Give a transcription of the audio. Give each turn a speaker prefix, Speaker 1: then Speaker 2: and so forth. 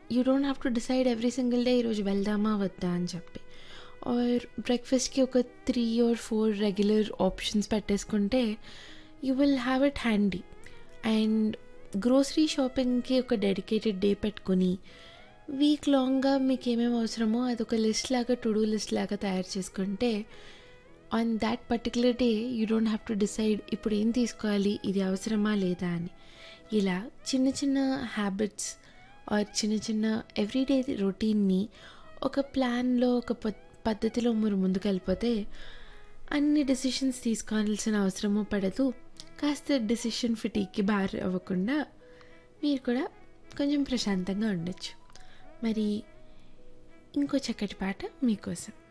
Speaker 1: You don't have to decide every single day ఈరోజు వెళ్దామా వద్దా అని చెప్పి. ఆర్ బ్రేక్ఫాస్ట్కి ఒక 3 or 4 రెగ్యులర్ ఆప్షన్స్ పెట్టేసుకుంటే you will have it handy. And grocery షాపింగ్కి ఒక డెడికేటెడ్ డే పెట్టుకొని వీక్ లాంగ్గా మీకు ఏమేమి అవసరమో అదొక లిస్ట్ లాగా, టు డూ లిస్ట్ లాగా తయారు చేసుకుంటే on that particular day you don't have to decide ఇప్పుడు ఏం తీసుకోవాలి, ఇది అవసరమా లేదా అని. ఇలా చిన్న చిన్న హ్యాబిట్స్ ఆర్ చిన్న చిన్న ఎవ్రీడే రొటీన్ని ఒక ప్లాన్లో, ఒక పద్ధతిలో మీరు ముందుకు వెళ్ళిపోతే అన్ని డెసిషన్స్ తీసుకోవాల్సిన అవసరము పడదు. కాస్త డెసిషన్ ఫిటీకి బార్ అవ్వకుండా మీరు కూడా కొంచెం ప్రశాంతంగా ఉండొచ్చు. మరి ఇంకో చక్కటి పాట మీకోసం.